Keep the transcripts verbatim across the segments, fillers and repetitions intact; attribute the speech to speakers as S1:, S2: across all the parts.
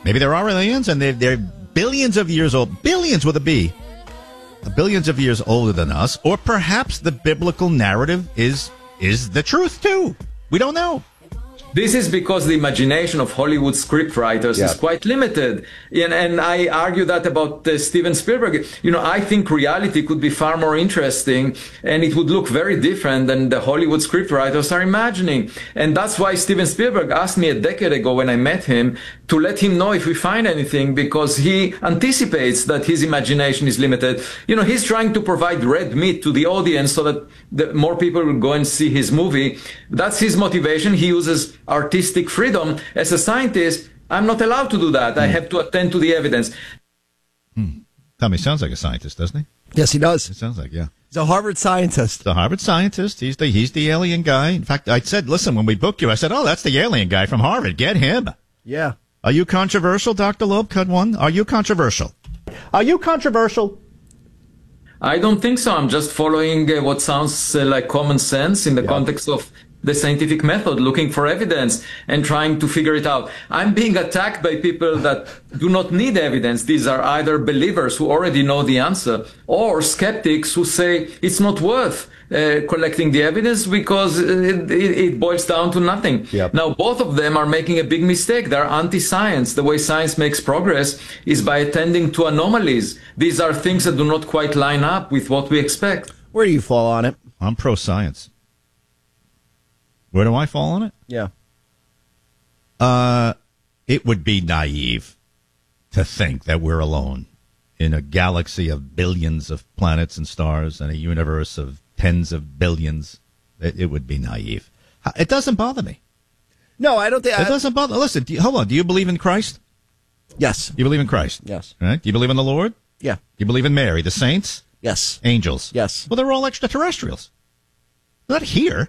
S1: Maybe there are aliens, and they're, they're billions of years old. Billions with a B. Billions of years older than us. Or perhaps the biblical narrative is is the truth, too. We don't know.
S2: This is because the imagination of Hollywood scriptwriters yeah. is quite limited. And, and I argue that about uh, Steven Spielberg. You know, I think reality could be far more interesting, and it would look very different than the Hollywood scriptwriters are imagining. And that's why Steven Spielberg asked me a decade ago when I met him to let him know if we find anything, because he anticipates that his imagination is limited. You know, he's trying to provide red meat to the audience so that the, more people will go and see his movie. That's his motivation. He uses artistic freedom. As a scientist, I'm not allowed to do that. Mm. I have to attend to the evidence.
S1: Hmm. Tommy sounds like a scientist, doesn't he?
S3: Yes, he does.
S1: It sounds like, yeah.
S3: He's a Harvard scientist.
S1: The Harvard scientist. He's the he's the alien guy. In fact, I said, listen, when we booked you, I said, oh, that's the alien guy from Harvard. Get him.
S3: Yeah.
S1: Are you controversial, Doctor Loeb? Cut one. Are you controversial? Are you controversial?
S2: I don't think so. I'm just following uh, what sounds uh, like common sense in the yeah. context of the scientific method, looking for evidence and trying to figure it out. I'm being attacked by people that do not need evidence. These are either believers who already know the answer, or skeptics who say it's not worth uh, collecting the evidence because it, it, it boils down to nothing. Yep. Now, both of them are making a big mistake. They're anti-science. The way science makes progress is by attending to anomalies. These are things that do not quite line up with what we expect.
S3: Where do you fall on it?
S1: I'm pro-science. Where do I fall on it?
S3: Yeah.
S1: Uh, it would be naive to think that we're alone in a galaxy of billions of planets and stars and a universe of tens of billions. It, it would be naive. It doesn't bother me.
S3: No, I don't think...
S1: It I, doesn't bother... Listen, do you, hold on. Do you believe in Christ?
S3: Yes.
S1: You believe in Christ?
S3: Yes.
S1: Right? Do you believe in the Lord?
S3: Yeah.
S1: Do you believe in Mary, the saints?
S3: Yes.
S1: Angels?
S3: Yes.
S1: Well, they're all extraterrestrials. They're not here.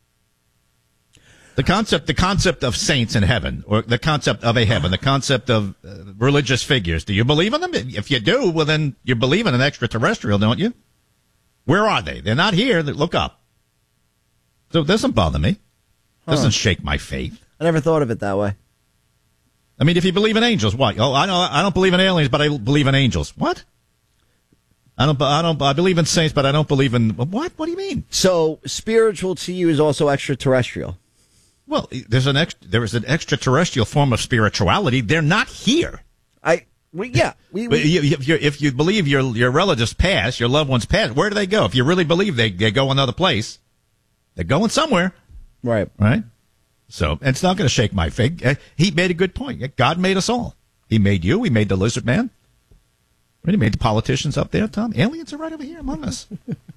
S1: The concept, the concept of saints in heaven, or the concept of a heaven, the concept of uh, religious figures. Do you believe in them? If you do, well, then you believe in an extraterrestrial, don't you? Where are they? They're not here. Look up. So it doesn't bother me. It doesn't huh. shake my faith.
S3: I never thought of it that way.
S1: I mean, if you believe in angels, what? Oh, I don't, I don't believe in aliens, but I believe in angels. What? I don't, I don't, I believe in saints, but I don't believe in, what? What do you mean?
S3: So spiritual to you is also extraterrestrial.
S1: Well, there's an ex- there is an extraterrestrial form of spirituality. They're not here.
S3: I we, yeah. We, we,
S1: if, you, if you believe your your relatives passed, your loved ones passed, where do they go? If you really believe they they go another place, they're going somewhere.
S3: Right.
S1: Right. So and it's not going to shake my faith. He made a good point. God made us all. He made you. He made the lizard man. He made the politicians up there, Tom. Aliens are right over here among us.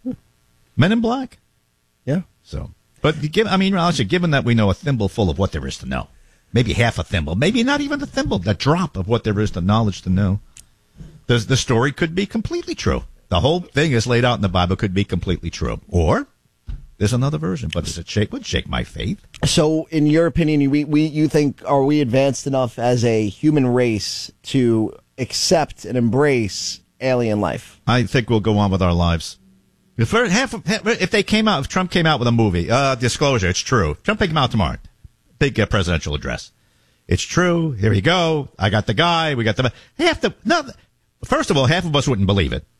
S1: Men in black.
S3: Yeah.
S1: So. But give, I mean, honestly, given that we know a thimble full of what there is to know, maybe half a thimble, maybe not even a thimble, that drop of what there is to knowledge to know, the, the story could be completely true. The whole thing is laid out in the Bible could be completely true. Or there's another version, but does it shake, would shake my faith?
S3: So, in your opinion, we, we you think, are we advanced enough as a human race to accept and embrace alien life?
S1: I think we'll go on with our lives. If, half of, if they came out, if Trump came out with a movie, uh, disclosure, it's true. Trump came out tomorrow. Big uh, presidential address. It's true. Here we go. I got the guy. We got the, half the, no, first of all, half of us wouldn't believe it.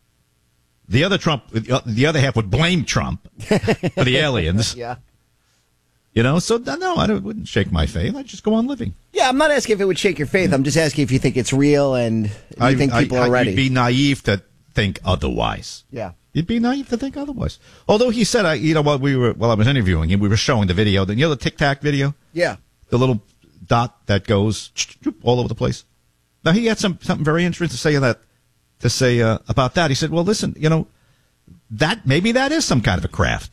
S1: The other Trump, the other half would blame Trump for the aliens.
S3: Yeah.
S1: You know, so no, I wouldn't shake my faith. I'd just go on living.
S3: Yeah, I'm not asking if it would shake your faith. I'm just asking if you think it's real and you
S1: I,
S3: think people
S1: I, I,
S3: are ready.
S1: You'd be naive to think otherwise.
S3: Yeah.
S1: You'd be naive to think otherwise. Although he said, I, you know, while we were, while I was interviewing him, we were showing the video. You know, the Tic Tac video.
S3: Yeah.
S1: The little dot that goes all over the place. Now he had some something very interesting to say that to say uh, about that. He said, "Well, listen, you know, that maybe that is some kind of a craft,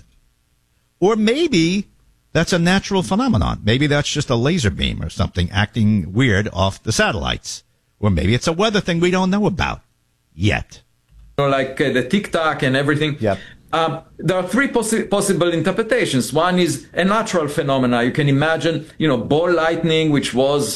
S1: or maybe that's a natural phenomenon. Maybe that's just a laser beam or something acting weird off the satellites, or maybe it's a weather thing we don't know about yet."
S2: Like uh, the Tic-Tac and everything.
S3: Yep.
S2: Uh, there are three possi- possible interpretations. One is a natural phenomena. You can imagine, you know, ball lightning, which was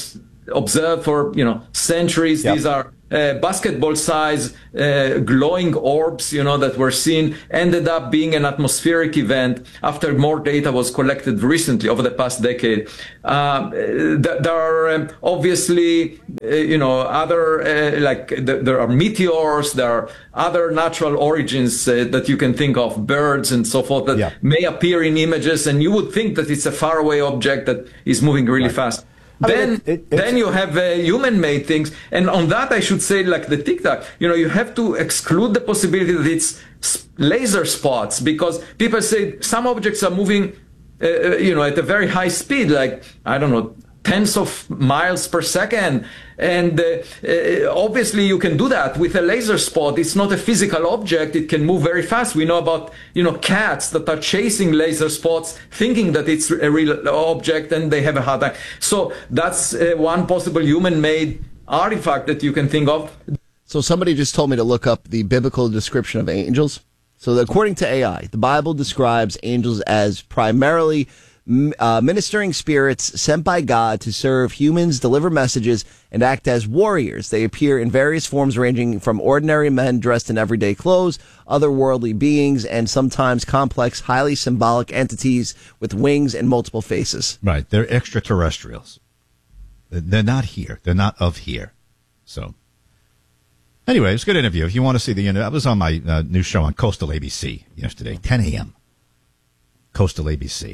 S2: observed for, you know, centuries.
S3: Yep.
S2: These are uh, basketball-sized uh, glowing orbs, you know, that were seen, ended up being an atmospheric event after more data was collected recently over the past decade. Um, th- there are um, obviously, uh, you know, other, uh, like th- there are meteors, there are other natural origins uh, that you can think of, birds and so forth, that
S3: Yeah.
S2: may appear in images, and you would think that it's a faraway object that is moving really
S3: Right.
S2: fast.
S3: I mean,
S2: Then,
S3: it- it-
S2: then you have uh, human-made things, and on that I should say, like the Tic Tac, you know, you have to exclude the possibility that it's s- laser spots, because people say some objects are moving, uh, uh, you know, at a very high speed, like I don't know, tens of miles per second, and uh, uh, obviously you can do that with a laser spot. It's not a physical object; it can move very fast. We know about, you know, cats that are chasing laser spots, thinking that it's a real object, and they have a hard time. So that's uh, one possible human-made artifact that you can think of.
S3: So somebody just told me to look up the biblical description of angels. So according to A I, the Bible describes angels as primarily uh, ministering spirits sent by God to serve humans, deliver messages, and act as warriors. They appear in various forms ranging from ordinary men dressed in everyday clothes, otherworldly beings, and sometimes complex, highly symbolic entities with wings and multiple faces.
S1: Right. They're extraterrestrials. They're not here. They're not of here. So, anyway, it was a good interview. If you want to see the interview, I was on my uh, new show on Coastal A B C yesterday, ten a.m. Coastal A B C.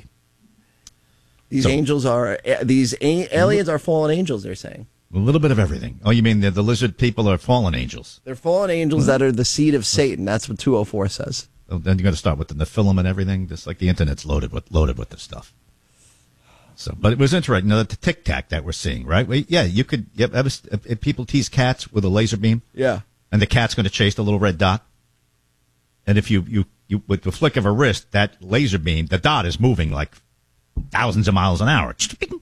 S3: These
S1: So-
S3: angels are, these a- aliens are fallen angels, they're saying.
S1: A little bit of everything. Oh, you mean the, the lizard people are fallen angels?
S3: They're fallen angels that are the seed of Satan. That's what two oh four says.
S1: Oh, then you're going to start with the Nephilim and everything, just like the internet's loaded with loaded with this stuff. So, but it was interesting. You know, the Tic Tac that we're seeing, right? Well, yeah, you could. Yep, ever, if, if people tease cats with a laser beam,
S3: Yeah.
S1: and the cat's going to chase the little red dot, and if you you you with the flick of a wrist, that laser beam, the dot is moving like thousands of miles an hour,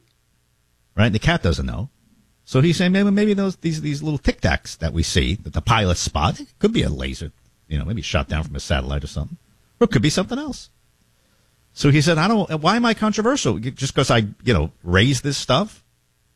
S1: right? And the cat doesn't know. So he's saying maybe maybe those these these little Tic Tacs that we see that the pilots spot, it could be a laser, you know, maybe shot down from a satellite or something, or it could be something else. So he said, "I don't. Why am I controversial? Just because I, you know, raise this stuff?"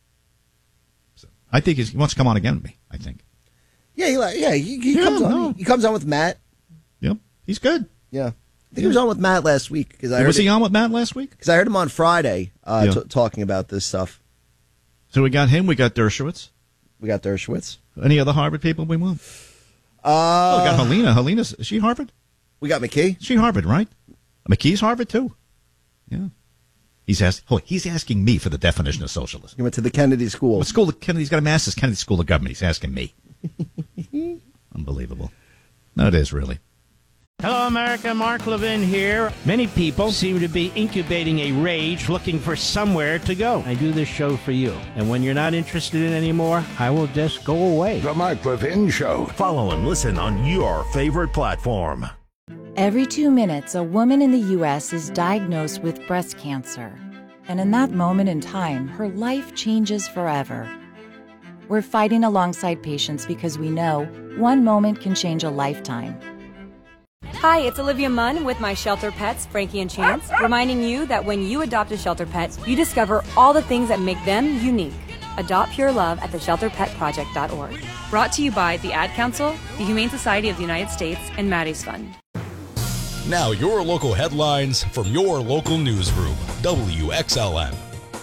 S1: So I think he's, he wants to come on again with me. I think.
S3: Yeah, he, like- yeah, he, he
S1: Yeah,
S3: comes on.
S1: no.
S3: He comes on with Matt.
S1: Yep, he's good.
S3: Yeah, I think he was on with Matt last week because I heard
S1: Was he
S3: it-
S1: on with Matt last week?
S3: 'cause I heard him on Friday uh,
S1: Yeah.
S3: t- talking about this stuff.
S1: So we got him. We got Dershowitz.
S3: We got Dershowitz.
S1: Any other Harvard people we want?
S3: Uh,
S1: Oh, we got Helena. Helena's is she Harvard?
S3: we got McKee.
S1: Is she Harvard, right? McKee's Harvard too. Yeah. He's asked. Oh, he's asking me for the definition of socialism.
S3: He went to the Kennedy School.
S1: What school? Of, Kennedy's got a master's Kennedy School of Government. He's asking me. Unbelievable. No, it is really.
S4: Hello, America. Mark Levin here. Many people seem to be incubating a rage looking for somewhere to go. I do this show for you. And when you're not interested in it anymore, I will just go away.
S5: The Mark Levin Show.
S6: Follow and listen on your favorite platform.
S7: Every two minutes, a woman in the U S is diagnosed with breast cancer. And in that moment in time, her life changes forever. We're fighting alongside patients because we know one moment can change a lifetime.
S8: Hi, it's Olivia Munn with my shelter pets, Frankie and Chance, reminding you that when you adopt a shelter pet, you discover all the things that make them unique. Adopt pure love at the shelter pet project dot org. Brought to you by the Ad Council, the Humane Society of the United States, and Maddie's Fund.
S9: Now your local headlines from your local newsroom, W X L N.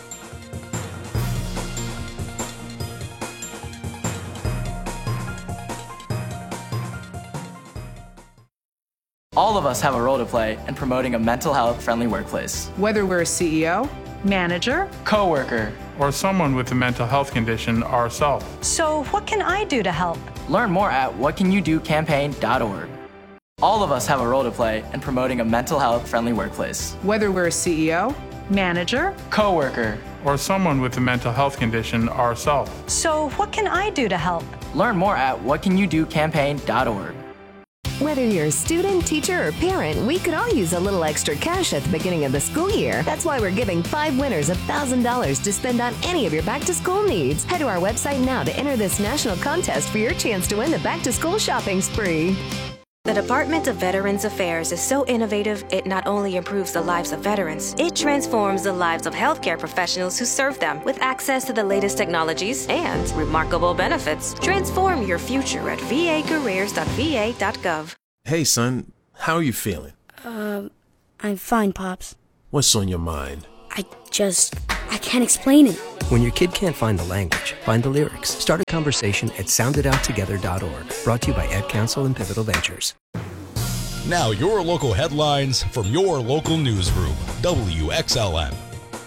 S10: All of us have a role to play in promoting a mental health friendly workplace.
S11: Whether we're a C E O, manager,
S10: Coworker,
S12: or someone with a mental health condition ourselves.
S13: So what can I do to help?
S10: Learn more at what can you do campaign dot org. All of us have a role to play in promoting a mental health friendly workplace.
S11: Whether we're a C E O, manager,
S10: Coworker,
S12: or someone with a mental health condition ourselves.
S13: So what can I do to help?
S10: Learn more at what can you do campaign dot org.
S14: Whether you're a student, teacher, or parent, we could all use a little extra cash at the beginning of the school year. That's why we're giving five winners one thousand dollars to spend on any of your back-to-school needs. Head to our website now to enter this national contest for your chance to win the back-to-school shopping spree.
S5: The Department of Veterans Affairs is so innovative, it not only improves the lives of veterans, it transforms the lives of healthcare professionals who serve them with access to the latest technologies and remarkable benefits. Transform your future at v a careers dot v a dot gov.
S15: Hey, son, how are you feeling?
S16: Uh, I'm fine, Pops.
S15: What's on your mind?
S16: I just, I can't explain it.
S17: When your kid can't find the language, find the lyrics. Start a conversation at sound it out together dot org. Brought to you by Ad Council and Pivotal Ventures.
S9: Now your local headlines from your local newsroom. W X L M.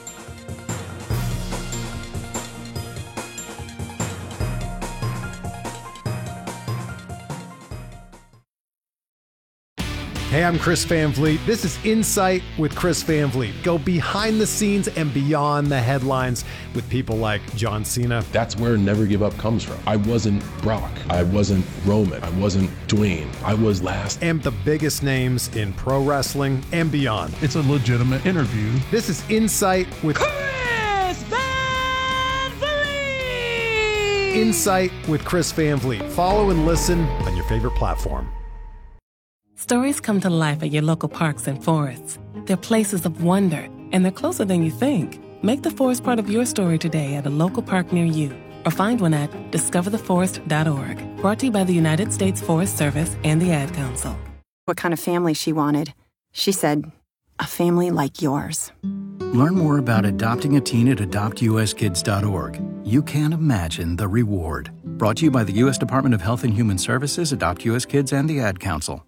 S18: Hey, I'm Chris Van Vliet. This is Insight with Chris Van Vliet. Go behind the scenes and beyond the headlines with people like John Cena.
S19: That's where Never Give Up comes from. I wasn't Brock. I wasn't Roman. I wasn't Dwayne. I was last.
S18: And the biggest names in pro wrestling and beyond.
S20: It's a legitimate interview.
S18: This is Insight with
S21: Chris Van Vliet.
S18: Insight with Chris Van Vliet. Follow and listen on your favorite platform.
S22: Stories come to life at your local parks and forests. They're places of wonder, and they're closer than you think. Make the forest part of your story today at a local park near you, or find one at discover the forest dot org. Brought to you by the United States Forest Service and the Ad Council.
S23: What kind of family she wanted. She said, a family like yours.
S24: Learn more about adopting a teen at adopt u s kids dot org. You can't imagine the reward. Brought to you by the U S Department of Health and Human Services, Adopt U S Kids, and the Ad Council.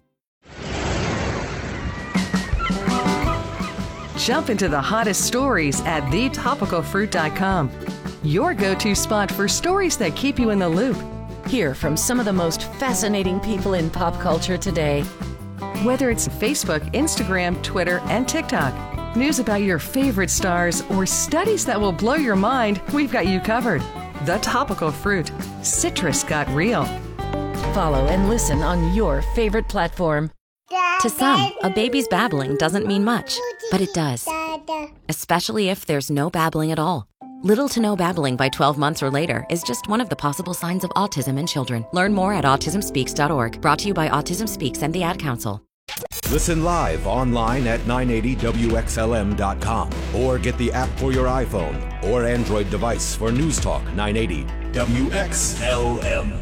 S25: Jump into the hottest stories at the topical fruit dot com. Your go-to spot for stories that keep you in the loop.
S26: Hear from some of the most fascinating people in pop culture today.
S25: Whether it's Facebook, Instagram, Twitter, and TikTok, news about your favorite stars, or studies that will blow your mind, we've got you covered. The Topical Fruit. Citrus got real.
S26: Follow and listen on your favorite platform.
S27: To some, a baby's babbling doesn't mean much, but it does. Especially if there's no babbling at all. Little to no babbling by twelve months or later is just one of the possible signs of autism in children. Learn more at autism speaks dot org. Brought to you by Autism Speaks and the Ad Council.
S28: Listen live online at nine eighty W X L M dot com or get the app for your iPhone or Android device for News Talk nine eighty W X L M.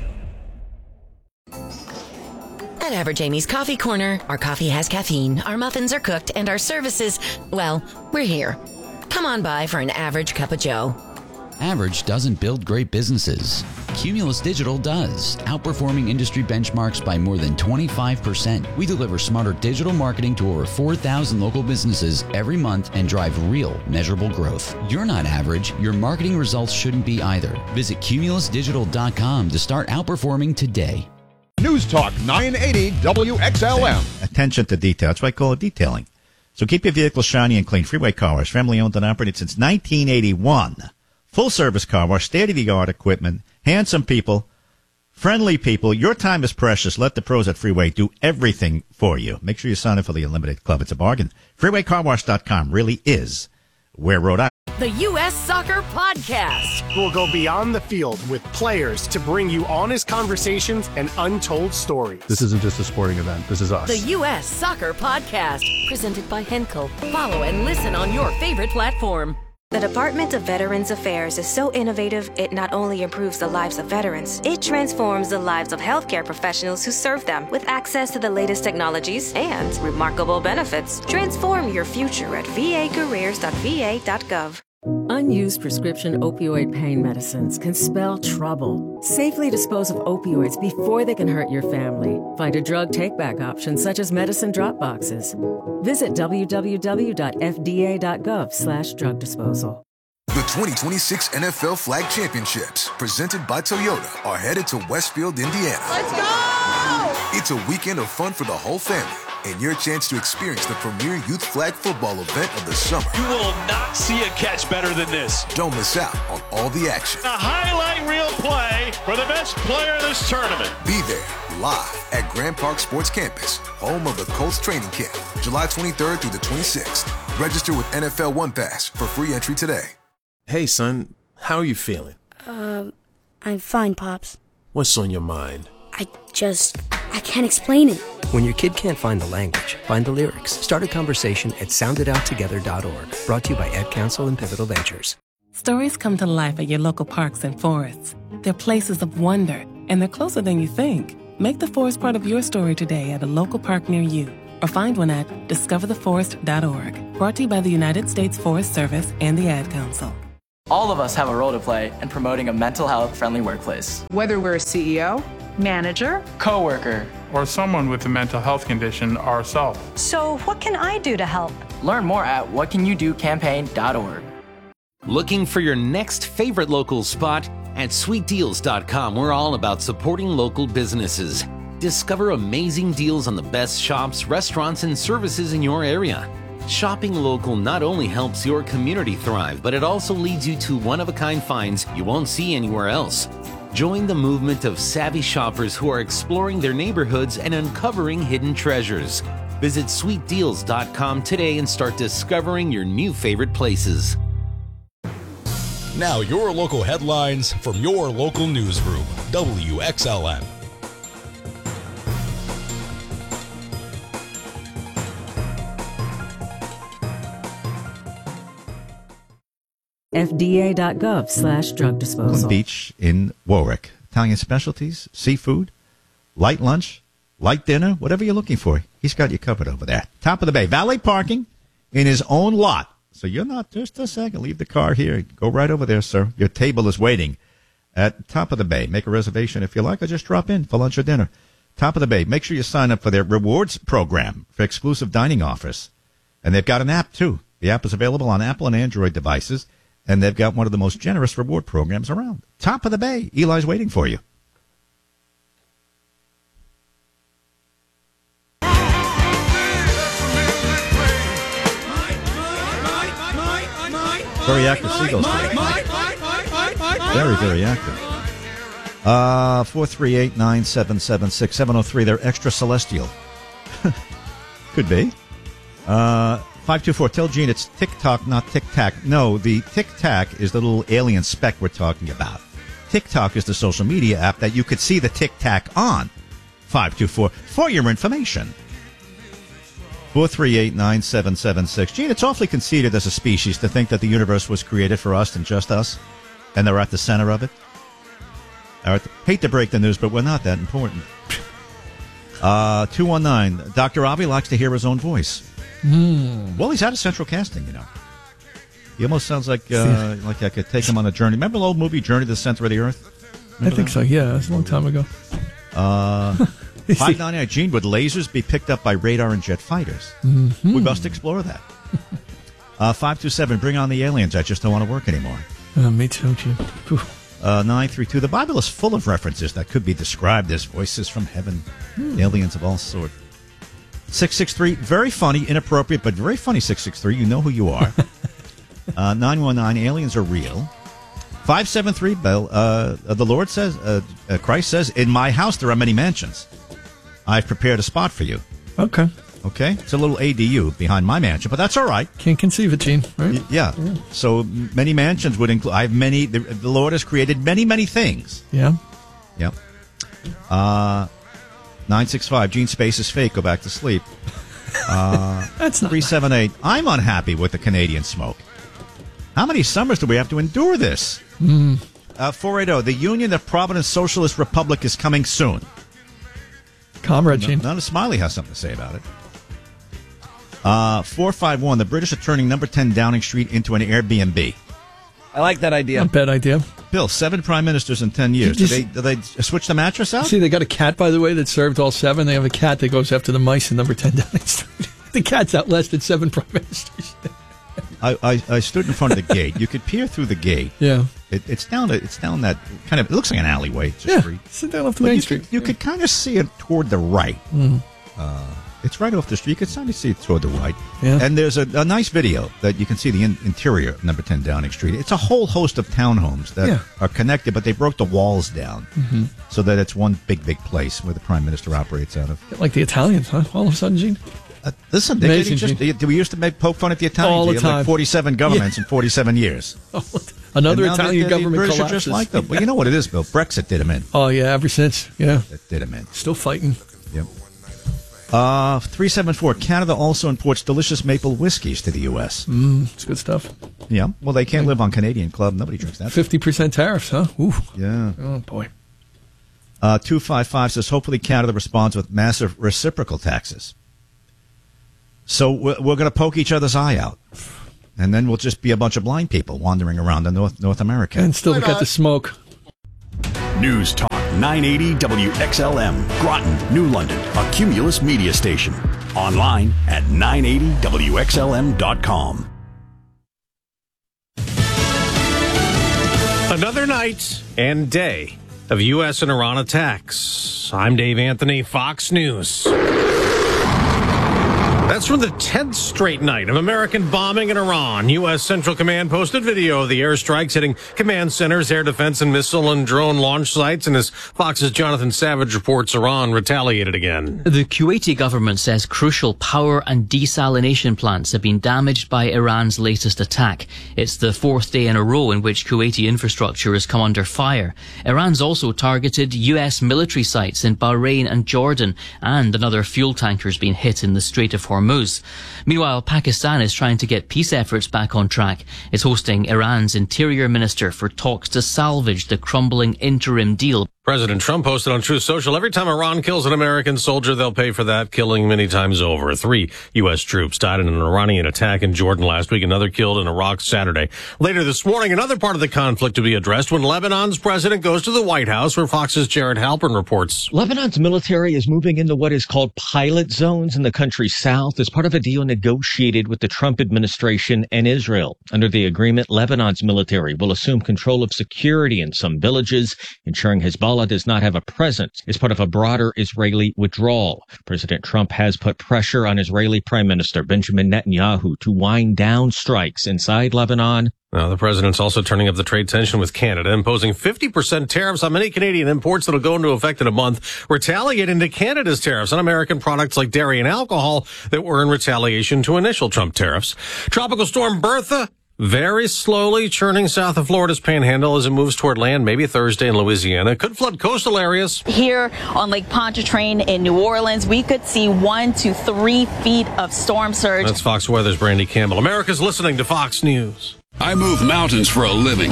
S26: At Average Amy's Coffee Corner, our coffee has caffeine, our muffins are cooked, and our services, well, we're here. Come on by for an average cup of joe.
S29: Average doesn't build great businesses. Cumulus Digital does, outperforming industry benchmarks by more than twenty-five percent. We deliver smarter digital marketing to over four thousand local businesses every month and drive real, measurable growth. You're not average. Your marketing results shouldn't be either. Visit cumulus digital dot com to start outperforming today.
S1: News Talk nine eighty W X L M. Attention to detail. That's why I call it detailing. So keep your vehicle shiny and clean. Freeway Car Wash, family owned and operated since nineteen eighty-one. Full service car wash, state-of-the-art equipment, handsome people, friendly people. Your time is precious. Let the pros at Freeway do everything for you. Make sure you sign up for the Unlimited Club. It's a bargain. freeway car wash dot com really is where Rhode Island.
S26: The U S Soccer Podcast.
S30: We'll go beyond the field with players to bring you honest conversations and untold stories.
S18: This isn't just a sporting event. This is us.
S26: The U S Soccer Podcast. Presented by Henkel. Follow and listen on your favorite platform.
S5: The Department of Veterans Affairs is so innovative, it not only improves the lives of veterans, it transforms the lives of healthcare professionals who serve them with access to the latest technologies and remarkable benefits. Transform your future at v a careers dot v a dot gov.
S31: Unused prescription opioid pain medicines can spell trouble. Safely dispose of opioids before they can hurt your family. Find a drug take-back option such as medicine drop boxes. Visit w w w dot f d a dot gov slash drug disposal.
S32: The twenty twenty-six N F L Flag Championships, presented by Toyota, are headed to Westfield, Indiana.
S21: Let's go!
S32: It's a weekend of fun for the whole family, and your chance to experience the premier youth flag football event of the summer.
S33: You will not see a catch better than this.
S32: Don't miss out on all the action.
S33: A highlight reel play for the best player in this tournament.
S32: Be there, live at Grand Park Sports Campus, home of the Colts training camp, July twenty-third through the twenty-sixth. Register with N F L One Pass for free entry today.
S15: Hey, son, how are you feeling?
S16: Uh, I'm fine, Pops.
S15: What's on your mind?
S16: I just, I I can't explain it.
S2: When your kid can't find the language, find the lyrics. Start a conversation at sound it out together dot org. Brought to you by Ed Council and Pivotal Ventures.
S22: Stories come to life at your local parks and forests. They're places of wonder, and they're closer than you think. Make the forest part of your story today at a local park near you, or find one at discover the forest dot org. Brought to you by the United States Forest Service and the Ad Council.
S3: All of us have a role to play in promoting a mental health-friendly workplace.
S4: Whether we're a C E O, manager,
S3: coworker,
S6: or someone with a mental health condition ourselves.
S7: So what can I do to help?
S3: Learn more at what can you do campaign dot org.
S8: Looking for your next favorite local spot? At sweet deals dot com, we're all about supporting local businesses. Discover amazing deals on the best shops, restaurants, and services in your area. Shopping local not only helps your community thrive, but it also leads you to one-of-a-kind finds you won't see anywhere else. Join the movement of savvy shoppers who are exploring their neighborhoods and uncovering hidden treasures. Visit sweet deals dot com today and start discovering your new favorite places.
S9: Now your local headlines from your local newsroom, W X L M.
S31: F D A dot gov slash drug disposal.
S1: Beach in Warwick. Italian specialties, seafood, light lunch, light dinner, whatever you're looking for. He's got you covered over there. Top of the bay. Valet parking in his own lot. So you're not, just a second, leave the car here. Go right over there, sir. Your table is waiting at Top of the Bay. Make a reservation if you like, or just drop in for lunch or dinner. Top of the Bay. Make sure you sign up for their rewards program for exclusive dining offers. And they've got an app, too. The app is available on Apple and Android devices, and they've got one of the most generous reward programs around. Top of the Bay. Eli's waiting for you. Very active Seagulls today. Very, very active. Uh, four three eight, nine seven seven six, seven oh three. They're extra celestial. Could be. Uh, five two four. Tell Gene it's TikTok, not Tic-Tac. No, the Tic-Tac is the little alien speck we're talking about. TikTok is the social media app that you could see the Tic-Tac on. five two four. For your information. four three eight, nine seven seven six. Gene, it's awfully conceited as a species to think that the universe was created for us and just us, and they're at the center of it. All right. Hate to break the news, but we're not that important. Uh, two one nine. Doctor Avi likes to hear his own voice. Mm. Well, he's out of central casting, you know. He almost sounds like uh, like I could take him on a journey. Remember the old movie Journey to the Center of the Earth? Remember
S10: I think
S1: that?
S10: so, yeah. It was a long time ago.
S1: Uh... five ninety-nine. Gene, would lasers be picked up by radar and jet fighters? Mm-hmm. We must explore that. uh, five two seven. Bring on the aliens. I just don't want to work anymore.
S10: Uh, me too, Gene.
S1: Uh, nine three two. The Bible is full of references that could be described as voices from heaven, hmm. aliens of all sorts. six six three. Very funny, inappropriate, but very funny. six six three. You know who you are. uh, nine one nine. Aliens are real. five seven three. Bill. Uh, the Lord says, uh, uh, Christ says, in my house there are many mansions. I've prepared a spot for you.
S10: Okay.
S1: Okay? It's a little A D U behind my mansion, but that's all right.
S10: Can't conceive it, Gene. Right?
S1: Y- yeah. yeah. So many mansions would include, I have many, the, the Lord has created many, many things.
S10: Yeah.
S1: Yep. Uh, nine six five, Gene Space is fake, go back to sleep. Uh,
S10: that's not
S1: three seven eight, I'm unhappy with the Canadian smoke. How many summers do we have to endure this?
S10: Mm.
S1: Uh, four eighty, the Union of Providence Socialist Republic is coming soon.
S10: Comrade Gene.
S1: None of Smiley has something to say about it. Uh, four five one. The British are turning number ten Downing Street into an Airbnb.
S10: I like that idea. Not a bad idea.
S1: Bill, seven prime ministers in ten years. Did, did, they, did they switch the mattress out?
S10: See, they got a cat, by the way, that served all seven. They have a cat that goes after the mice in number ten Downing Street. The cat's outlasted seven prime ministers.
S1: I, I, I stood in front of the gate. You could peer through the gate.
S10: Yeah.
S1: It, it's down. It's down that kind of. It looks like an alleyway. It's a
S10: yeah,
S1: street.
S10: Sit down off the
S1: but
S10: main
S1: you
S10: street.
S1: Could, you
S10: yeah.
S1: could kind of see it toward the right.
S10: Mm.
S1: Uh, it's right off the street. You could kind of see it toward the right.
S10: Yeah.
S1: And there's a, a nice video that you can see the in, interior of number ten Downing Street. It's a whole host of townhomes that
S10: yeah.
S1: are connected, but they broke the walls down
S10: mm-hmm.
S1: so that it's one big, big place where the prime minister operates out of.
S10: Like the Italians, huh? All of a sudden, Gene.
S1: Uh, listen, they
S10: Amazing,
S1: just, they, we used to make poke fun at the Italians.
S10: All the
S1: They had
S10: time.
S1: like forty-seven governments
S10: Yeah.
S1: in forty-seven years.
S10: Another
S1: And now
S10: Italian
S1: the, the,
S10: government
S1: the British
S10: collapses.
S1: are just like them. Well, you know what it is, Bill. Brexit did them in.
S10: Oh, yeah, ever since. Yeah.
S1: It did them in.
S10: Still fighting.
S1: Yep. Uh, three seven four. Canada also imports delicious maple whiskeys to the U S.
S10: Mm, it's good stuff.
S1: Yeah. Well, they can't live on Canadian Club. Nobody drinks that.
S10: fifty percent tariffs, huh? Ooh.
S1: Yeah.
S10: Oh, boy.
S1: Uh, two five five says, hopefully Canada responds with massive reciprocal taxes. So we're, we're going to poke each other's eye out. And then we'll just be a bunch of blind people wandering around in North, North America.
S10: And still look at the smoke.
S11: News Talk nine eighty W X L M, Groton, New London, a Cumulus media station. Online at nine eighty W X L M dot com.
S12: Another night and day of U S and Iran attacks. I'm Dave Anthony, Fox News. That's from the tenth straight night of American bombing in Iran. U S Central Command posted video of the airstrikes hitting command centers, air defense and missile and drone launch sites. And as Fox's Jonathan Savage reports, Iran retaliated again.
S13: The Kuwaiti government says crucial power and desalination plants have been damaged by Iran's latest attack. It's the fourth day in a row in which Kuwaiti infrastructure has come under fire. Iran's also targeted U S military sites in Bahrain and Jordan, and another fuel tanker's been hit in the Strait of Hormuz. Meanwhile, Pakistan is trying to get peace efforts back on track. It's hosting Iran's interior minister for talks to salvage the crumbling interim deal.
S12: President Trump posted on Truth Social, every time Iran kills an American soldier, they'll pay for that killing many times over. Three U S troops died in an Iranian attack in Jordan last week, another killed in Iraq Saturday. Later this morning, another part of the conflict to be addressed when Lebanon's president goes to the White House, where Fox's Jared Halpern reports.
S14: Lebanon's military is moving into what is called pilot zones in the country's south as part of a deal negotiated with the Trump administration and Israel. Under the agreement, Lebanon's military will assume control of security in some villages, ensuring Hezbollah does not have a presence as part of a broader Israeli withdrawal. President Trump has put pressure on Israeli Prime Minister Benjamin Netanyahu to wind down strikes inside Lebanon.
S12: Now, the president's also turning up the trade tension with Canada, imposing fifty percent tariffs on many Canadian imports that'll go into effect in a month, retaliating to Canada's tariffs on American products like dairy and alcohol that were in retaliation to initial Trump tariffs. Tropical storm Bertha very slowly churning south of Florida's panhandle as it moves toward land, maybe Thursday in Louisiana. It could flood coastal areas.
S17: Here on Lake Pontchartrain in New Orleans, we could see one to three feet of storm surge.
S12: That's Fox Weather's Brandy Campbell. America's listening to Fox News.
S19: I move mountains for a living.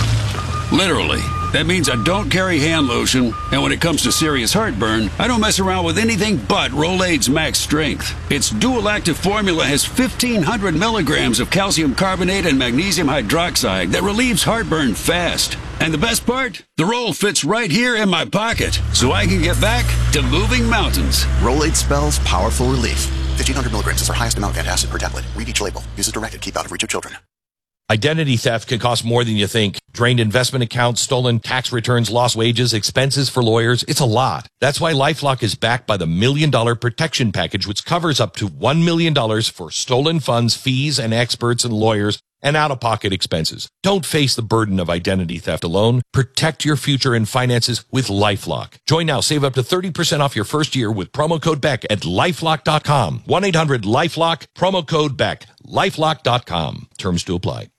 S19: Literally. That means I don't carry hand lotion, and when it comes to serious heartburn, I don't mess around with anything but Rolaids Max Strength. Its dual-active formula has fifteen hundred milligrams of calcium carbonate and magnesium hydroxide that relieves heartburn fast. And the best part? The roll fits right here in my pocket, so I can get back to moving mountains.
S20: Rolaids spells powerful relief. fifteen hundred milligrams is our highest amount of antacid per tablet. Read each label. Use as directed. Keep out of reach of children.
S23: Identity theft can cost more than you think. Drained investment accounts, stolen tax returns, lost wages, expenses for lawyers. It's a lot. That's why LifeLock is backed by the Million Dollar Protection Package, which covers up to one million dollars for stolen funds, fees, and experts and lawyers, and out-of-pocket expenses. Don't face the burden of identity theft alone. Protect your future and finances with LifeLock. Join now. Save up to thirty percent off your first year with promo code Beck at lifelock dot com. one eight hundred lifelock, promo code Beck, lifelock dot com. Terms to apply.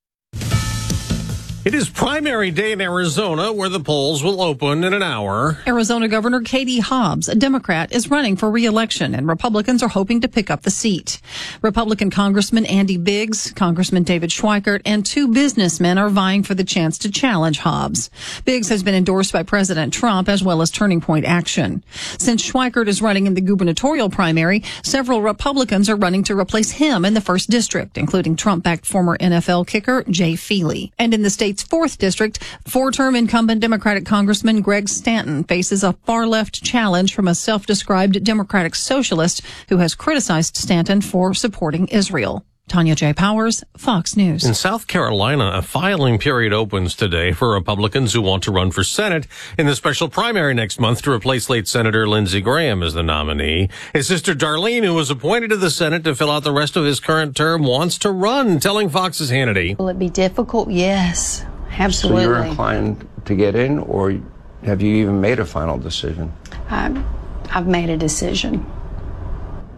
S12: It is primary day in Arizona, where the polls will open in an hour.
S24: Arizona Governor Katie Hobbs, a Democrat, is running for re-election, and Republicans are hoping to pick up the seat. Republican Congressman Andy Biggs, Congressman David Schweikert, and two businessmen are vying for the chance to challenge Hobbs. Biggs has been endorsed by President Trump as well as Turning Point Action. Since Schweikert is running in the gubernatorial primary, several Republicans are running to replace him in the first district, including Trump-backed former N F L kicker Jay Feely. And in the state's fourth district, four-term incumbent Democratic Congressman Greg Stanton faces a far-left challenge from a self-described Democratic socialist who has criticized Stanton for supporting Israel. Tanya J. Powers, Fox News.
S12: In South Carolina, a filing period opens today for Republicans who want to run for Senate in the special primary next month to replace late Senator Lindsey Graham as the nominee. His sister Darlene, who was appointed to the Senate to fill out the rest of his current term, wants to run, telling Fox's Hannity.
S25: Will it be difficult? Yes, absolutely.
S27: So you're inclined to get in, or have you even made a final decision?
S25: I've, I've made a decision.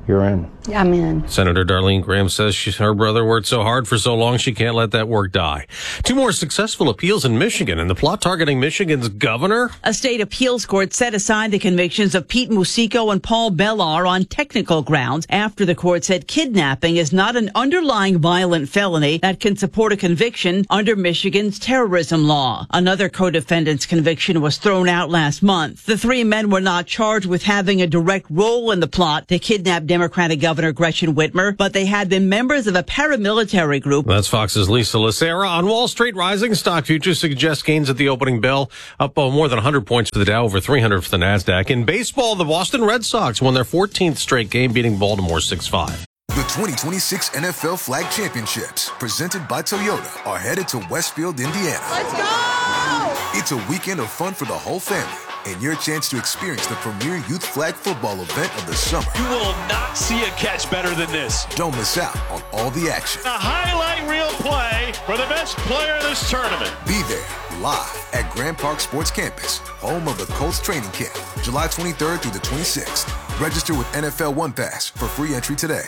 S27: you're in.
S25: I'm in.
S12: Senator Darlene Graham says she, her brother worked so hard for so long she can't let that work die. Two more successful appeals in Michigan, and the plot targeting Michigan's governor.
S2: A state appeals court set aside the convictions of Pete Musico and Paul Bellar on technical grounds after the court said kidnapping is not an underlying violent felony that can support a conviction under Michigan's terrorism law. Another co-defendant's conviction was thrown out last month. The three men were not charged with having a direct role in the plot to kidnap Democratic Governor Gretchen Whitmer, but they had been members of a paramilitary group.
S12: That's Fox's Lisa Lacera. On Wall Street, rising stock futures suggest gains at the opening bell, up uh, more than one hundred points for the Dow, over three hundred for the NASDAQ. In baseball, the Boston Red Sox won their fourteenth straight game, beating Baltimore six five.
S5: The twenty twenty-six N F L Flag Championships, presented by Toyota, are headed to Westfield, Indiana.
S15: Let's go!
S5: It's a weekend of fun for the whole family, and your chance to experience the premier youth flag football event of the summer.
S15: You will not see a catch better than this.
S5: Don't miss out on all the action.
S15: A highlight reel play for the best player in this tournament.
S5: Be there, live at Grand Park Sports Campus, home of the Colts training camp, July twenty-third through the twenty-sixth. Register with N F L One Pass for free entry today.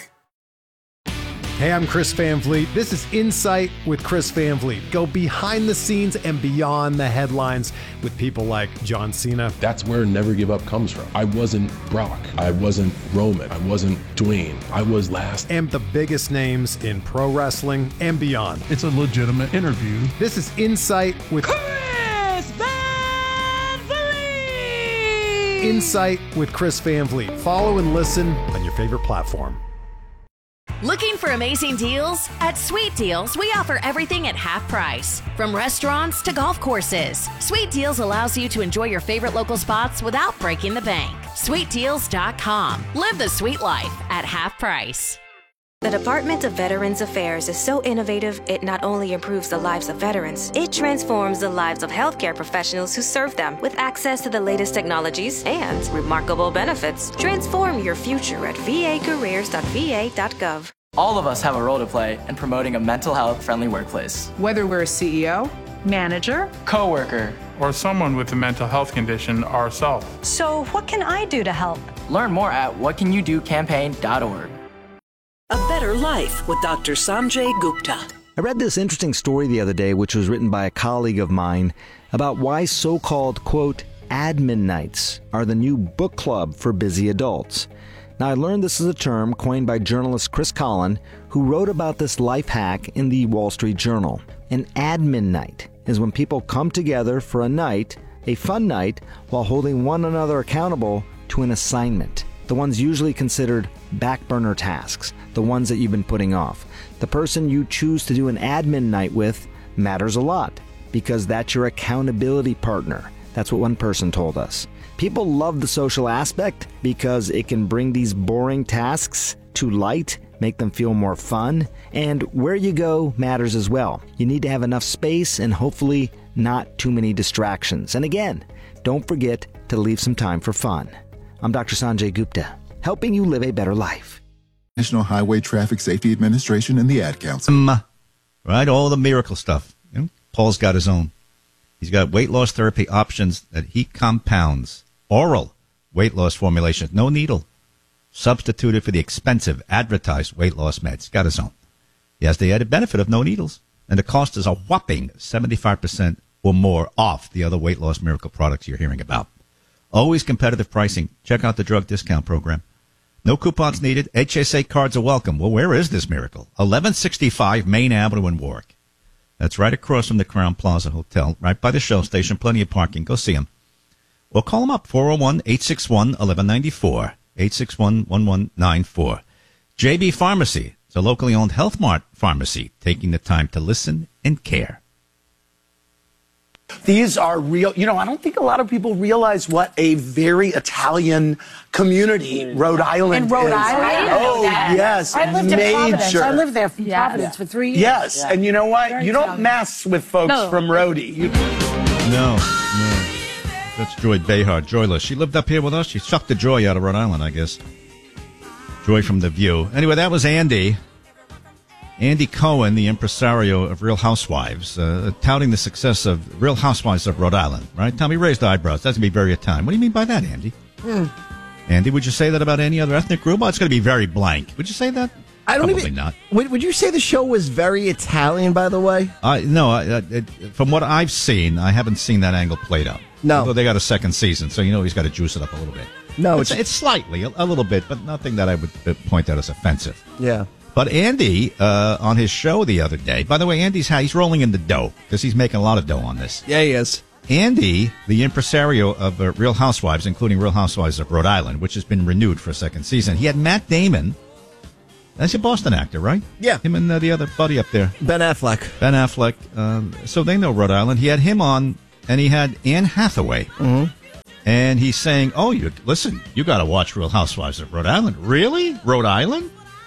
S16: Hey, I'm Chris Van Vliet. This is Insight with Chris Van Vliet. Go behind the scenes and beyond the headlines with people like John Cena.
S18: That's where Never Give Up comes from. I wasn't Brock. I wasn't Roman. I wasn't Dwayne. I was last.
S16: And the biggest names in pro wrestling and beyond.
S21: It's a legitimate interview.
S16: This is Insight with
S15: Chris Van Vliet!
S16: Insight with Chris Van Vliet. Follow and listen on your favorite platform.
S22: Looking for amazing deals? At Sweet Deals, we offer everything at half price. From restaurants to golf courses, Sweet Deals allows you to enjoy your favorite local spots without breaking the bank. sweet deals dot com. Live the sweet life at half price.
S26: The Department of Veterans Affairs is so innovative, it not only improves the lives of veterans, it transforms the lives of healthcare professionals who serve them with access to the latest technologies and remarkable benefits. Transform your future at v a careers dot v a dot gov.
S3: All of us have a role to play in promoting a mental health friendly workplace.
S4: Whether we're a C E O, manager,
S3: coworker,
S6: or someone with a mental health condition ourselves.
S7: So what can I do to help?
S3: Learn more at what can you do campaign dot org.
S28: A Better Life with Doctor Sanjay Gupta.
S29: I read this interesting story the other day, which was written by a colleague of mine, about why so-called, quote, admin nights are the new book club for busy adults. Now, I learned this is a term coined by journalist Chris Collin, who wrote about this life hack in the Wall Street Journal. An admin night is when people come together for a night, a fun night, while holding one another accountable to an assignment. The ones usually considered back burner tasks, the ones that you've been putting off. The person you choose to do an admin night with matters a lot because that's your accountability partner. That's what one person told us. People love the social aspect because it can bring these boring tasks to light, make them feel more fun, and where you go matters as well. You need to have enough space and hopefully not too many distractions. And again, don't forget to leave some time for fun. I'm Doctor Sanjay Gupta, helping you live a better life.
S30: National Highway Traffic Safety Administration and the Ad Council.
S1: Um, right, all the miracle stuff. You know, Paul's got his own. He's got weight loss therapy options that he compounds. Oral weight loss formulations, no needle. Substituted for the expensive advertised weight loss meds. Got his own. He has the added benefit of no needles. And the cost is a whopping seventy-five percent or more off the other weight loss miracle products you're hearing about. Always competitive pricing. Check out the drug discount program. No coupons needed. H S A cards are welcome. Well, where is this miracle? eleven sixty-five Main Avenue in Warwick. That's right across from the Crown Plaza Hotel, right by the Shell station. Plenty of parking. Go see them. Or call them up, four oh one, eight six one, one one nine four, eight six one, one one nine four. J B Pharmacy. It's a locally owned Health Mart pharmacy, taking the time to listen and care.
S31: These are real. You know, I don't think a lot of people realize what a very Italian community Rhode Island
S32: in Rhode
S31: is.
S32: Island? I didn't
S31: oh,
S32: know that.
S31: yes.
S32: I lived
S31: major.
S32: in Providence. I lived there in yes. Providence for three years.
S31: Yes,
S32: yeah.
S31: and you know what?
S32: Very
S31: you don't
S32: Italian.
S31: mess with folks
S32: no.
S31: from Rhodey. You...
S1: No, no. That's Joy Behar, Joyless. She lived up here with us. She sucked the joy out of Rhode Island, I guess. Joy from the View. Anyway, that was Andy. Andy Cohen, the impresario of Real Housewives, uh, touting the success of Real Housewives of Rhode Island, right? Tommy raised eyebrows. That's going to be very Italian. What do you mean by that, Andy?
S32: Mm.
S1: Andy, would you say that about any other ethnic group? Oh, it's going to be very blank. Would you say that?
S8: I don't
S1: Probably
S8: even.
S1: not.
S8: Would, would you say the show was very Italian? By the way,
S1: Uh, no, I, I, it, from what I've seen, I haven't seen that angle played out.
S8: No.
S1: Although they got a second season, so you know he's got to juice it up a little bit.
S8: No,
S1: it's,
S8: it's,
S1: it's slightly, a, a little bit, but nothing that I would uh, point out as offensive.
S8: yeah.
S1: But Andy, uh, on his show the other day, by the way, Andy's he's rolling in the dough because he's making a lot of dough on this.
S8: Yeah, he is.
S1: Andy, the impresario of uh, Real Housewives, including Real Housewives of Rhode Island, which has been renewed for a second season, he had Matt Damon. That's a Boston actor, right?
S8: Yeah.
S1: Him and uh, the other buddy up there.
S8: Ben Affleck.
S1: Ben Affleck. Um, so they know Rhode Island. He had him on, and he had Anne Hathaway.
S8: Mm-hmm.
S1: And he's saying, oh, you listen, you got to watch Real Housewives of Rhode Island. Really? Rhode Island?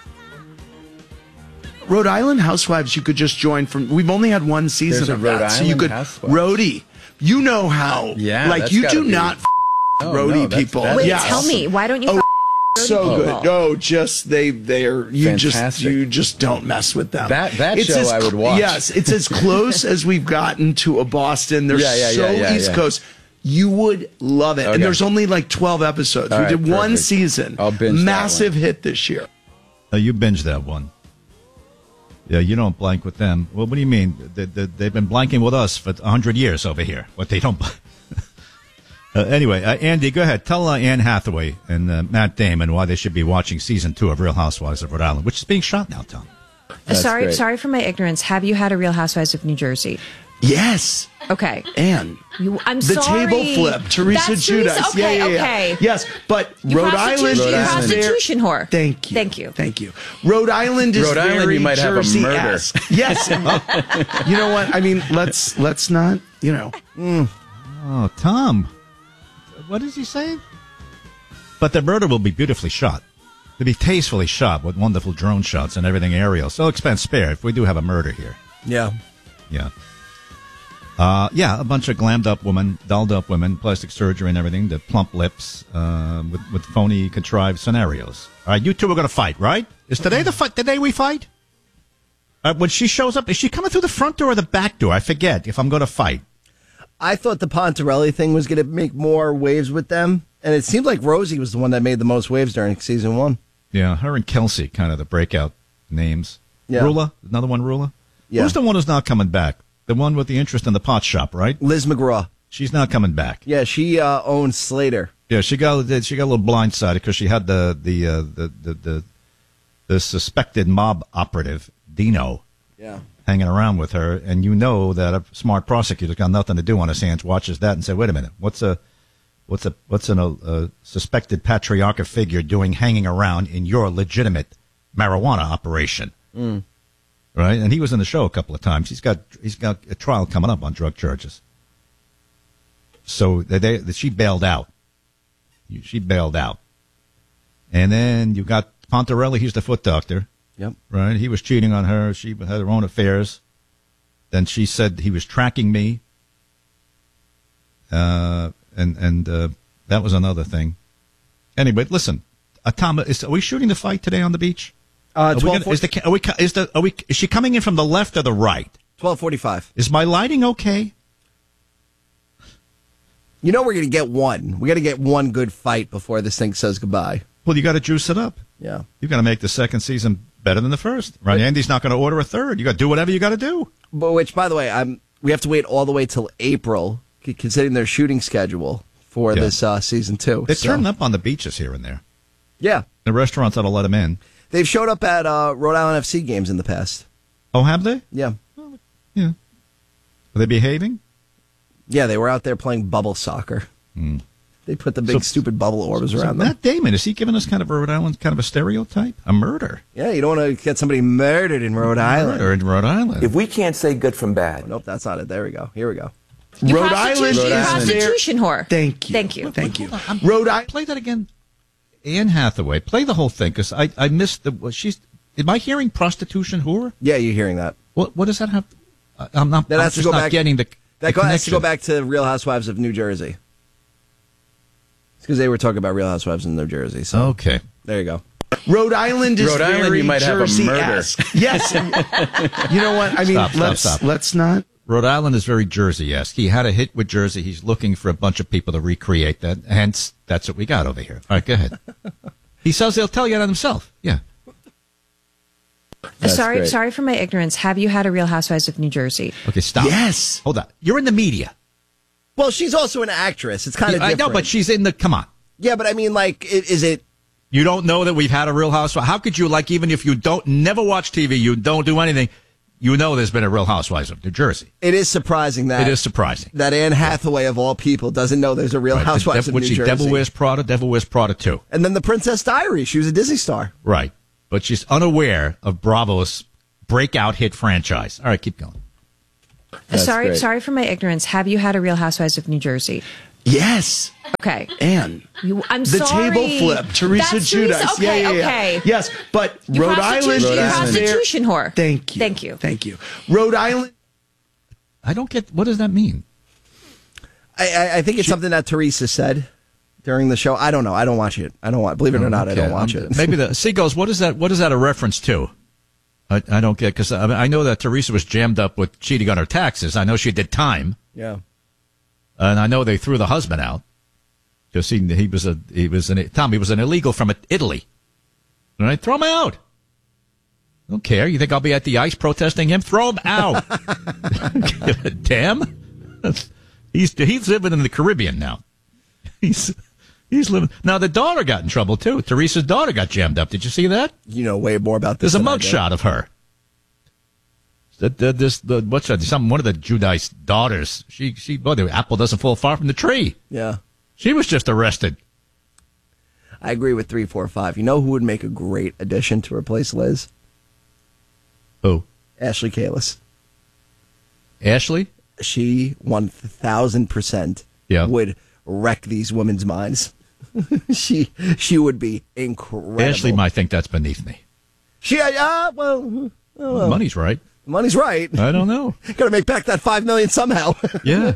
S9: Rhode Island Housewives, you could just join from. We've only had one season
S10: There's a
S9: of
S10: Rhode
S9: that, so you
S10: Island
S9: could.
S10: Housewives.
S9: Roadie, you know how?
S10: Yeah,
S9: like
S10: that's
S9: you
S10: gotta
S9: do
S10: be-
S9: not f-
S10: Oh,
S9: roadie
S10: no, that's-
S9: people.
S10: that's
S11: Wait,
S9: Yes.
S11: tell me, why don't you?
S9: Oh,
S11: f-
S9: so
S11: roadie
S9: good.
S11: people?
S9: No, just they they are you
S10: Fantastic.
S9: just you just don't mess with them.
S10: That- that
S9: It's
S10: show
S9: as
S10: I would
S9: cl-
S10: watch.
S9: Yes, it's as close as we've gotten to a Boston. They're
S10: Yeah, yeah,
S9: so
S10: yeah, yeah,
S9: East
S10: yeah.
S9: Coast. You would love it.
S10: Okay.
S9: And there's only like twelve episodes.
S10: All
S9: we
S10: right,
S9: did one
S10: perfect.
S9: season.
S10: I'll binge that
S9: Massive
S10: one.
S9: hit this year.
S1: Oh, you binged that one. Yeah, you don't blank with them. Well, what do you mean? They, they, they've been blanking with us for one hundred years over here. What they don't. uh, anyway, uh, Andy, go ahead. Tell uh, Anne Hathaway and uh, Matt Damon why they should be watching season two of Real Housewives of Rhode Island, which is being shot now, Tom.
S10: That's
S11: sorry,
S10: great.
S11: sorry for my ignorance. Have you had a Real Housewives of New Jersey?
S9: Yes.
S11: Okay.
S9: And
S11: You, I'm
S9: the
S11: sorry.
S9: table flip, Teresa
S11: That's
S9: Judas.
S11: Teresa- okay,
S9: yeah, yeah, yeah.
S11: okay.
S9: Yes, but
S11: You
S9: Rhode
S11: prostitution-
S9: Island
S10: Rhode
S9: is
S10: Island.
S11: prostitution
S9: there.
S11: whore.
S9: Thank you.
S11: Thank you.
S9: Thank you. Rhode Island is
S10: Rhode Island,
S9: very
S10: you might have a
S9: Jersey-esque.
S10: murder.
S9: Yes. You know what? I mean, let's let's not. You know.
S1: Mm. Oh, Tom. What is he saying? But the murder will be beautifully shot. It'll be tastefully shot with wonderful drone shots and everything aerial. So expense spared if we do have a murder here.
S8: Yeah.
S1: Yeah. Uh, yeah, a bunch of glammed up women, dolled up women, plastic surgery and everything, the plump lips, uh, with, with phony, contrived scenarios. All right, you two are going to fight, right? Is today the fight? The day we fight? Uh, when she shows up, is she coming through the front door or the back door? I forget if I'm going to fight.
S8: I thought the Pontarelli thing was going to make more waves with them, and it seemed like Rosie was the one that made the most waves during season one.
S1: Yeah, her and Kelsey, kind of the breakout names.
S8: Yeah.
S1: Rula, another one, Rula.
S8: Yeah.
S1: Who's the one who's not coming back? The one with the interest in the pot shop, right?
S8: Liz McGraw.
S1: She's not coming back.
S8: Yeah, she uh, owns Slater.
S1: Yeah, she got she got a little blindsided because she had the the, uh, the the the the suspected mob operative Dino
S8: Yeah.
S1: hanging around with her, and you know that a smart prosecutor's got nothing to do on his hands, watches that, and said, "Wait a minute, what's a what's a what's an, a, a suspected patriarchal figure doing hanging around in your legitimate marijuana operation?"
S8: Mm.
S1: Right, and he was in the show a couple of times. He's got he's got a trial coming up on drug charges. So they, they she bailed out. She bailed out, and then you got Pontarelli. He's the foot doctor.
S8: Yep.
S1: Right. He was cheating on her. She had her own affairs. Then she said he was tracking me. Uh, and and uh, that was another thing. Anyway, listen, uh, Tom, is, are we shooting the fight today on the beach?
S8: Uh,
S1: Are we gonna, is the are we is the are we is she coming in from the left or the right?
S8: twelve forty-five.
S1: Is my lighting okay?
S8: You know we're going to get one. We got to get one good fight before this thing says goodbye.
S1: Well, you got to juice it up.
S8: Yeah.
S1: You got to make the second season better than the first. Right? Andy's not going to order a third. You got to do whatever you got to do.
S8: But which, by the way, I'm. We have to wait all the way till April, c- considering their shooting schedule for
S1: Yeah.
S8: this uh, season two.
S1: They
S8: So-
S1: turn up on the beaches here and there.
S8: Yeah.
S1: The restaurants ought to let them in.
S8: They've showed up at uh, Rhode Island F C games in the past.
S1: Oh, have they?
S8: Yeah.
S1: Yeah. Are they behaving?
S8: Yeah, they were out there playing bubble soccer.
S1: Hmm.
S8: They put the big
S1: So-
S8: stupid bubble orbs
S1: So
S8: around them.
S1: Matt Damon, is he giving us kind of a Rhode Island, kind of a stereotype? A murder?
S8: Yeah, you don't want to get somebody murdered in Rhode Island.
S1: Murder in Rhode Island.
S27: If we can't say good from bad.
S8: Oh, nope, that's not it. There we go. Here we go.
S11: You
S9: Rhode
S11: prostitution,
S9: Island
S11: you
S9: is there.
S11: prostitution whore.
S9: Thank you.
S11: Thank you.
S9: Thank you.
S1: Hold on, I'm-
S9: Rhode Island.
S1: Play that again. Anne Hathaway. Play the whole thing because I, I missed the. well, She's. Am I hearing prostitution whore?
S8: Yeah, you're hearing that.
S1: What What does that have? I- I'm not.
S8: That
S1: I'm
S8: has to
S1: just
S8: go
S1: not
S8: back-
S1: getting the.
S8: That
S1: the
S8: go, has to go
S1: connection.
S8: back to Real Housewives of New Jersey. It's because they were talking about Real Housewives in New Jersey. So
S1: Okay.
S8: there you go.
S9: Rhode Island is
S10: Rhode Island,
S9: very
S10: you might have a murder.
S9: Jersey-esque. Yes. You know what? I mean,
S1: Stop, stop,
S9: let's
S1: stop.
S9: let's not
S1: Rhode Island is very Jersey-esque. He had a hit with Jersey. He's looking for a bunch of people to recreate that. Hence, that's what we got over here. All right, go ahead. He says he'll tell you that himself. Yeah.
S11: That's sorry,
S8: great.
S11: sorry for my ignorance. Have you had a Real Housewives of New Jersey?
S1: Okay, stop.
S8: Yes.
S1: Hold on. You're in the media.
S8: Well, she's also an actress. It's kind of
S1: I
S8: different.
S1: know, but she's in the, come on.
S8: Yeah, but I mean, like, i- is it...
S1: You don't know that we've had a Real Housewives? How could you, like, even if you don't, never watch T V, you don't do anything, you know there's been a Real Housewives of New Jersey.
S8: It is surprising that...
S1: It is surprising.
S8: That Anne Hathaway, of all people, doesn't know there's a Real
S1: Right.
S8: Housewives
S1: The,
S8: of
S1: what
S8: New
S1: she,
S8: Jersey.
S1: Devil Wears Prada, Devil Wears Prada two.
S8: And then the Princess Diaries. She was a Disney star.
S1: Right. But she's unaware of Bravo's breakout hit franchise. All right, keep going.
S11: sorry,
S8: great.
S11: sorry for my ignorance. Have you had a Real Housewives of New Jersey?
S9: Yes.
S11: Okay.
S9: Anne.
S11: You, I'm
S9: the
S11: sorry.
S9: table flip, Teresa
S11: That's
S9: Judice.
S11: Teresa- okay,
S9: yeah, yeah, yeah.
S11: okay.
S9: Yes, but
S11: You
S9: Rhode Island
S11: prostitution-
S9: is
S11: you
S9: there.
S11: prostitution whore.
S9: Thank you.
S11: Thank you.
S9: Thank you. Rhode Island.
S1: I don't get, what does that mean?
S8: I, I, I think it's something that Teresa said during the show. I don't know. I don't watch it. I don't watch. Believe it or not, I
S1: Okay,
S8: don't watch
S1: um,
S8: it.
S1: Maybe the Seagulls, what is that, what is that a reference to? I, I don't get, because I, mean, I know that Teresa was jammed up with cheating on her taxes. I know she did time.
S8: Yeah.
S1: And I know they threw the husband out. Because he, he was a, he was an, Tom, he was an illegal from Italy. All right, throw him out. Don't care. You think I'll be at the ice protesting him? Throw him out. Give a damn. He's, he's living in the Caribbean now. He's, he's living. Now, the daughter got in trouble, too. Teresa's daughter got jammed up. Did you see that?
S8: You know way more about this.
S1: There's a
S8: than I do.
S1: mugshot of her. The, the, this, the, what's that? Some, one of the Judice daughters. She, she, boy, the apple doesn't fall far from the tree.
S8: Yeah.
S1: She was just arrested.
S8: I agree with three, four, five. You know who would make a great addition to replace Liz?
S1: Who?
S8: Ashley Kalis.
S1: Ashley?
S8: She one thousand percent
S1: Yeah.
S8: would wreck these women's minds. she she would be incredible.
S1: Ashley might think that's beneath me.
S8: She uh, well, oh, well.
S1: Money's right.
S8: Money's right.
S1: I don't know.
S8: Got to make back that five million somehow.
S1: Yeah.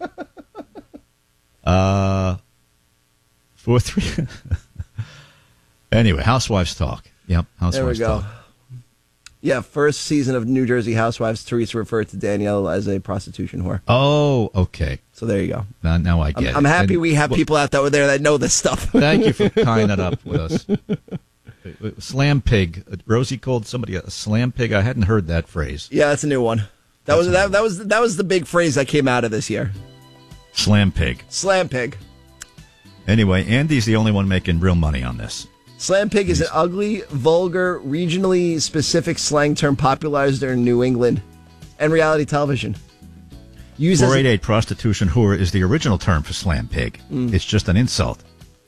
S1: Uh, four three. Anyway, Housewives talk. Yep, Housewives
S8: There we go.
S1: talk.
S8: Yeah, first season of New Jersey Housewives. Teresa referred to Danielle as a prostitution whore.
S1: Oh, okay.
S8: So there you go.
S1: Now, now I get
S8: I'm,
S1: it.
S8: I'm happy
S1: And-
S8: we have
S1: well,
S8: people out there that know this stuff.
S1: Thank you for tying that up with us. Slam pig. Rosie called somebody a slam pig. I hadn't heard that phrase.
S8: Yeah, that's a new one. That was that, that was that was the big phrase that came out of this year.
S1: Slam pig.
S8: Slam pig.
S1: Anyway, Andy's the only one making real money on this.
S8: Slam pig is an ugly, vulgar, regionally specific slang term popularized in New England and reality television. Used as
S1: four
S8: a-
S1: eight eight prostitution whore is the original term for slam pig.
S8: Mm.
S1: It's just an insult.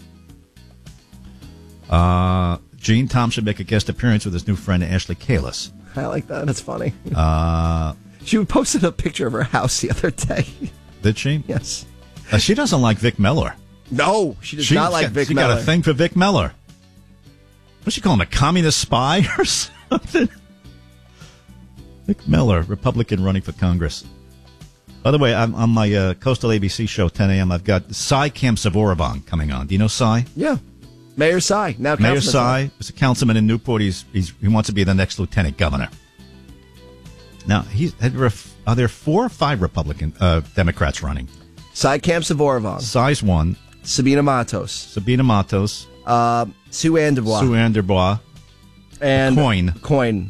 S1: Uh, Gene Tom should make a guest appearance with his new friend Ashley Kalis.
S8: I like that. That's funny.
S1: Uh,
S8: she posted a picture of her house the other day.
S1: did she?
S8: Yes.
S1: Uh, she doesn't like Vic Miller.
S8: No, she does
S1: She's
S8: not like
S1: got,
S8: Vic
S1: she
S8: Miller.
S1: got a thing for Vic Miller. What's she call him, a communist spy or something? Vic Miller, Republican running for Congress. By the way, I'm, on my uh, Coastal A B C show, ten a.m., I've got Cy Kamsavorabong coming on. Do you know Cy?
S8: Yeah. Mayor Cy. Now
S1: Mayor
S8: Councilman
S1: Cy is a councilman in Newport. He's, he's he wants to be the next lieutenant governor. Now, he's, are there four or five Republican uh, Democrats running?
S8: Cy Kamsavorabong.
S1: Cy's one.
S8: Sabina Matos.
S1: Sabina Matos.
S8: Uh, Sue Ann Dubois.
S1: Sue Ann Dubois.
S8: And
S1: Coin.
S8: Coin.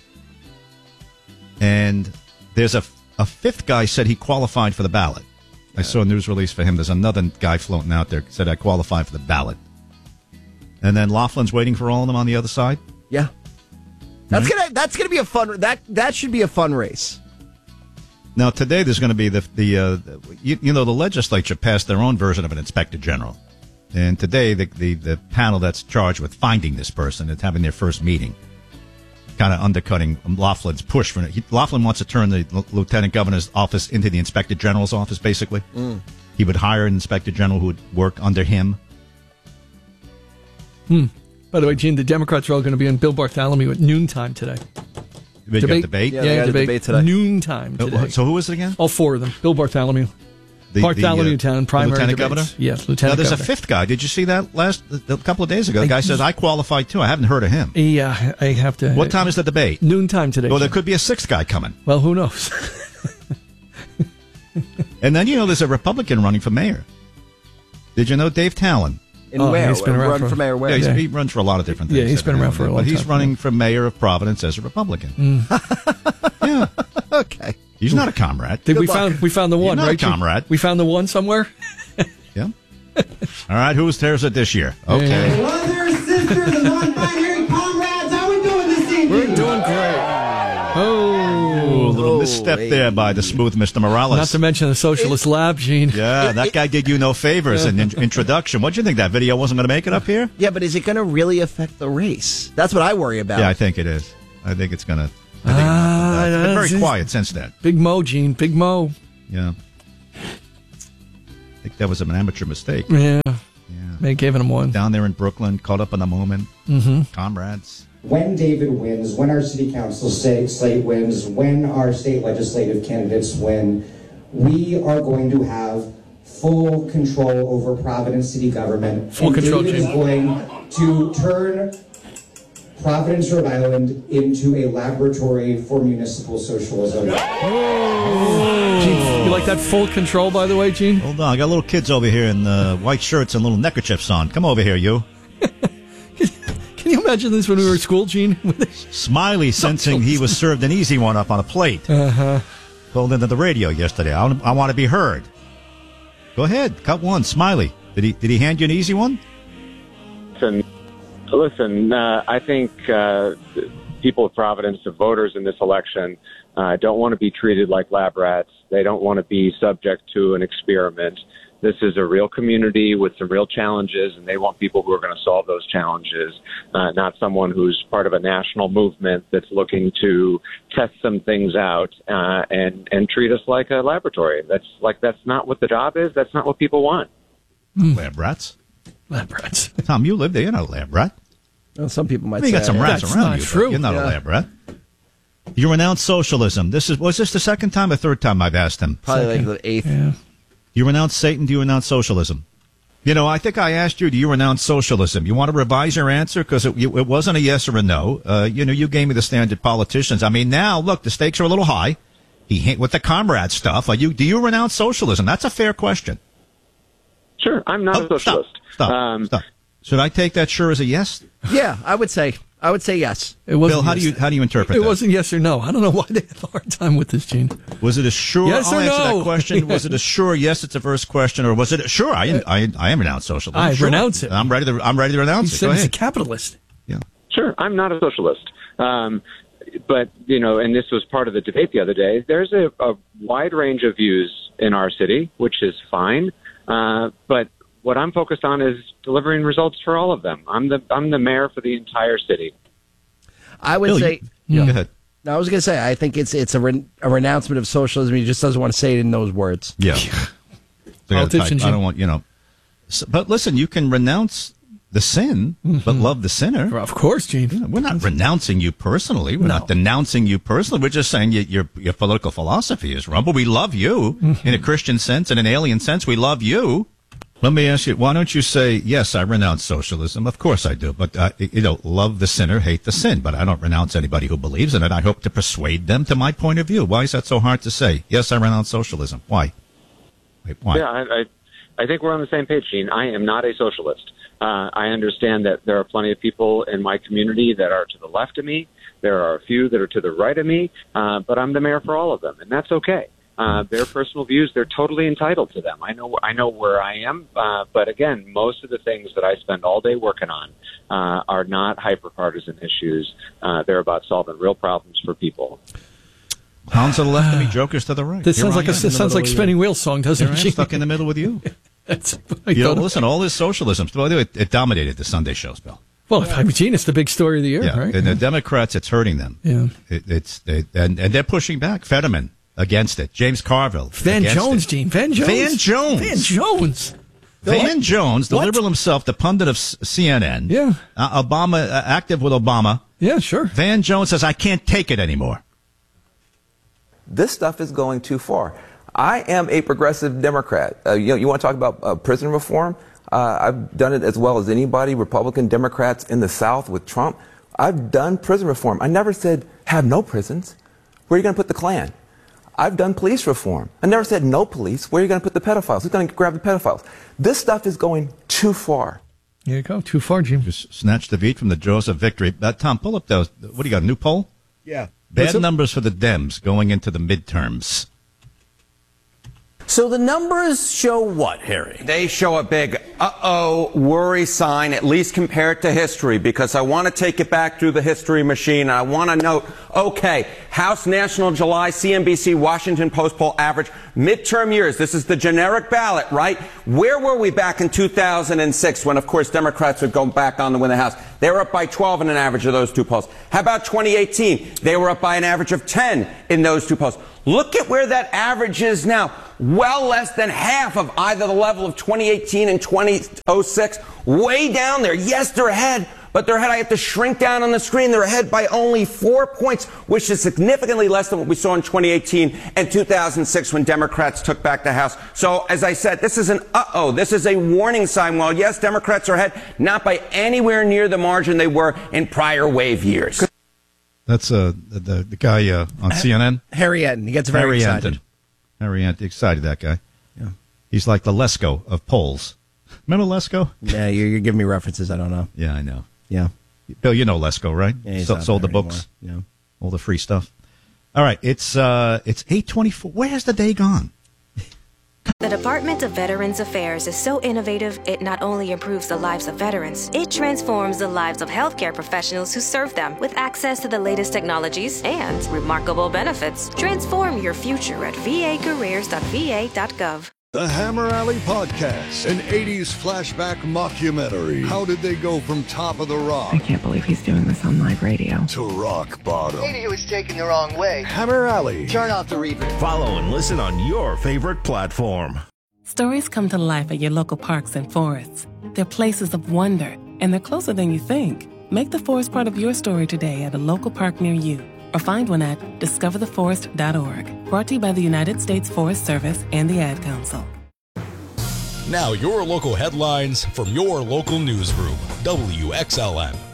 S1: And there's a, a fifth guy said he qualified for the ballot. I saw a news release for him. There's another guy floating out there said I qualified for the ballot. And then Laughlin's waiting for all of them on the other side.
S8: Yeah. That's
S1: Right.
S8: gonna that's gonna be a fun that that should be a fun race.
S1: Now today there's going to be the the uh, you, you know the legislature passed their own version of an inspector general, and today the, the the panel that's charged with finding this person is having their first meeting, kind of undercutting Laughlin's push for it. He, Laughlin wants to turn the l- lieutenant governor's office into the inspector general's office. Basically,
S8: Mm.
S1: he would hire an inspector general who would work under him.
S2: Hmm. By the way, Gene, the Democrats are all going to be in Bill Bartholomew at noontime today.
S1: They got debate?
S2: Yeah,
S1: Yeah, they got a
S2: debate.
S1: debate today.
S2: Noontime
S1: Oh,
S2: today.
S1: so who is it again?
S2: All four of them. Bill Bartholomew.
S1: The,
S2: Bartholomew
S1: the, uh,
S2: Town
S1: the
S2: primary
S1: lieutenant
S2: debates.
S1: governor.
S2: Yes,
S1: Now
S2: lieutenant
S1: there's
S2: governor.
S1: a fifth guy. Did you see that last a couple of days ago? The guy says I qualified too. I haven't heard of him.
S2: Yeah, I have to.
S1: What time is the debate?
S2: Noontime today.
S1: Well, there could be a sixth guy coming.
S2: Well, who knows?
S1: And then, you know, there's a Republican running for mayor. Did you know Dave Talon?
S8: In oh, where? He's been around run for, for mayor where?
S1: Yeah,
S8: yeah.
S1: He runs for a lot of different things.
S2: Yeah, he's been around for a long time.
S1: But he's running for mayor of Providence as a Republican.
S2: Mm.
S1: Yeah.
S8: Okay.
S1: He's not a comrade.
S2: Did
S1: Good
S2: we
S1: luck.
S2: found we found the one,
S1: He's not
S2: right?
S1: a comrade.
S2: We found the one somewhere?
S1: Yeah. All right, who's tears it this year? Okay.
S2: Yeah.
S5: Brothers, sisters, and non-binary comrades, how we doing this evening?
S2: We're doing great.
S1: Oh, a little
S8: Oh,
S1: misstep
S8: wait.
S1: there by the smooth Mister Morales.
S2: Not to mention the socialist lab, Gene.
S1: Yeah, that guy did you no favors in in introduction. What'd you think? That video wasn't going to make it up here?
S8: Yeah, but is it going to really affect the race? That's what I worry about.
S1: Yeah, I think it is. I think it's going to.
S2: Ah,
S1: It's been very
S2: that's-
S1: quiet since then.
S2: Big Mo, Gene. Big Mo.
S1: Yeah. I think that was an amateur mistake.
S2: Yeah. Yeah. They gave him one.
S1: Down there in Brooklyn, caught up in the moment.
S2: Mm-hmm.
S1: Comrades.
S5: When David wins, when our city council state slate wins, when our state legislative candidates win, we are going to have full control over Providence city government.
S2: Full
S5: and
S2: control,
S5: David is
S2: Jim.
S5: going to turn Providence, Rhode Island into a laboratory for municipal socialism.
S2: Gene, you like that full control, by the way, Gene?
S1: Hold on, I got little kids over here in uh, white shirts and little neckerchiefs on. Come over here, you.
S2: Can you imagine this when we were at school, Gene?
S1: Smiley, sensing he was served an easy one up on a plate.
S2: Uh-huh.
S1: Called into the radio yesterday. I, I want to be heard. Go ahead, cut one. Smiley, did he did he hand you an easy one?
S10: Listen, listen. Uh, I think uh, people of Providence, the voters in this election, uh, don't want to be treated like lab rats. They don't want to be subject to an experiment. This is a real community with some real challenges, and they want people who are going to solve those challenges, uh, not someone who's part of a national movement that's looking to test some things out uh, and and treat us like a laboratory. That's like that's not what the job is. That's not what people want.
S1: Mm. Lab rats.
S2: Lab rats.
S1: Tom, you live there. You're not a lab rat.
S8: Well, some people might
S1: I mean, you
S8: say
S1: got some
S8: that.
S1: rats
S2: That's
S1: around
S2: not
S1: you.
S2: true.
S1: You're not
S8: Yeah.
S1: a lab rat. You renounce socialism. This is was this the second time or third time I've asked him?
S8: Probably
S2: Second.
S8: like the eighth.
S2: Yeah.
S1: You renounce Satan, do you renounce socialism? You know, I think I asked you, do you renounce socialism? You want to revise your answer? Because it, it wasn't a yes or a no. Uh, you know, you gave me the standard politicians. I mean, now, look, the stakes are a little high. He with the comrade stuff. Are you? Do you renounce socialism? That's a fair question.
S10: Sure, I'm not
S1: Oh,
S10: a socialist.
S1: Stop, stop,
S10: Um,
S1: stop. Should I take that sure as a yes?
S8: Yeah, I would say. I would say yes.
S2: It wasn't
S1: Bill, how
S2: yes.
S1: do you how do you interpret
S2: It
S1: that?
S2: wasn't yes or no. I don't know why they have a hard time with this, Gene.
S1: Was it a sure?
S2: Yes
S1: I'll
S2: or
S1: answer
S2: no?
S1: that question. Was it a sure? Yes, it's a first question, or was it a sure? I I I am renounce socialism.
S2: I
S1: Sure.
S2: renounce it.
S1: I'm ready to I'm ready to
S2: He
S1: renounce it.
S2: said
S1: Go
S2: he's a
S1: ahead.
S2: capitalist.
S1: Yeah.
S10: Sure, I'm not a socialist. Um, but, you know, and this was part of the debate the other day, there's a, a wide range of views in our city, which is fine. Uh, but what I'm focused on is delivering results for all of them. I'm the I'm the mayor for the entire city.
S8: I would
S1: Bill,
S8: say.
S1: you- yeah. Go ahead.
S8: No, I was going to say, I think it's it's a, re- a renouncement of socialism. He just doesn't want to say it in those words.
S1: Yeah.
S2: Politicians,
S1: I
S2: you-
S1: don't want, you know. S- But listen, you can renounce the sin, but love the sinner.
S2: Of course, Gene.
S1: We're not renouncing you personally. We're
S2: No.
S1: not denouncing you personally. We're just saying you, your your political philosophy is wrong. But we love you in a Christian sense, in an alien sense. We love you. Let me ask you, why don't you say, yes, I renounce socialism. Of course I do. But, uh, you know, love the sinner, hate the sin. But I don't renounce anybody who believes in it. I hope to persuade them to my point of view. Why is that so hard to say? Yes, I renounce socialism. Why? Wait, why?
S10: Yeah, I, I, I think we're on the same page, Gene. I am not a socialist. Uh, I understand that there are plenty of people in my community that are to the left of me. There are a few that are to the right of me, uh, but I'm the mayor for all of them, and that's okay. Uh, their personal views, they're totally entitled to them. I know I know where I am, uh, but again, most of the things that I spend all day working on uh, are not hyper-partisan issues. Uh, they're about solving real problems for people.
S1: Hounds to the left of me, jokers to the right.
S2: This
S1: Here
S2: sounds
S1: I
S2: like a
S1: am in
S2: this
S1: the
S2: sounds
S1: middle
S2: like
S1: of
S2: Spinning
S1: you.
S2: Wheel song, doesn't
S1: Here I
S2: it?
S1: am,
S2: Gene?
S1: stuck in the middle with you.
S2: That's, I
S1: You know,
S2: thought of-
S1: listen, all this socialism, by the way, it, it dominated the Sunday shows, Bill.
S2: Well, I mean, Gene, it's the big story of the year,
S1: Yeah,
S2: right?
S1: and the Democrats, it's hurting them.
S2: Yeah.
S1: It, it's they, and, and they're pushing back. Fetterman against it. James Carville
S2: Van
S1: against
S2: Jones,
S1: it.
S2: Gene. Van Jones.
S1: Van Jones.
S2: Van Jones.
S1: Van Jones, the
S2: What?
S1: liberal himself, the pundit of S- C N N.
S2: Yeah.
S1: Uh, Obama, uh, active with Obama.
S2: Yeah, sure.
S1: Van Jones says, I can't take it anymore.
S12: This stuff is going too far. I am a progressive Democrat. Uh, you know, you want to talk about uh, prison reform? Uh, I've done it as well as anybody, Republican Democrats in the South with Trump. I've done prison reform. I never said have no prisons. Where are you going to put the Klan? I've done police reform. I never said no police. Where are you going to put the pedophiles? Who's going to grab the pedophiles? This stuff is going too far.
S2: There you go. Too far, Jim.
S1: Just snatch the beat from the jaws of victory. Uh, Tom, pull up those. What do you got, a new poll?
S8: Yeah.
S1: Bad numbers for the Dems going into the midterms.
S13: So the numbers show what, Harry?
S14: They show a big uh-oh worry sign, at least compared to history, because I want to take it back through the history machine. And I want to note, okay, House National July, C N B C, Washington Post poll average, midterm years. This is the generic ballot, right? Where were we back in two thousand six when, of course, Democrats would go back on to win the House? They were up by twelve in an average of those two polls. How about twenty eighteen? They were up by an average of ten in those two polls. Look at where that average is now. Well less than half of either the level of twenty eighteen and twenty oh six. Way down there. Yes, they're ahead, but they're ahead. I have to shrink down on the screen. They're ahead by only four points, which is significantly less than what we saw in twenty eighteen and two thousand six when Democrats took back the House. So, as I said, this is an uh-oh. This is a warning sign. While, yes, Democrats are ahead, not by anywhere near the margin they were in prior wave years.
S1: That's uh, the, the guy uh, on C N N.
S8: Harry Enten. He gets very
S1: Harry
S8: excited.
S1: Enten. Harry Enten. Excited, that guy.
S8: Yeah.
S1: He's like the Lesko of polls. Remember Lesko?
S8: Yeah, you're, you're giving me references I don't know.
S1: Yeah, I know.
S8: Yeah.
S1: Bill, you know Lesko, right?
S8: Yeah, he's
S1: so,
S8: not
S1: sold the
S8: there
S1: books.
S8: anymore. Yeah.
S1: All the free stuff. All right, it's uh, it's eight twenty-four. Where's the day gone?
S26: The Department of Veterans Affairs is so innovative, it not only improves the lives of veterans, it transforms the lives of healthcare professionals who serve them with access to the latest technologies and remarkable benefits. Transform your future at v a careers dot v a dot gov.
S15: The Hammer Alley Podcast, an eighties flashback mockumentary. How did they go from top of the rock?
S16: I can't believe he's doing this on live radio.
S15: To rock bottom.
S17: Maybe he was taken the wrong way.
S15: Hammer Alley.
S17: Turn off the reverb.
S18: Follow and listen on your favorite platform.
S19: Stories come to life at your local parks and forests. They're places of wonder, and they're closer than you think. Make the forest part of your story today at a local park near you, or find one at discover the forest dot org. Brought to you by the United States Forest Service and the Ad Council.
S20: Now your local headlines from your local newsroom. W X L N.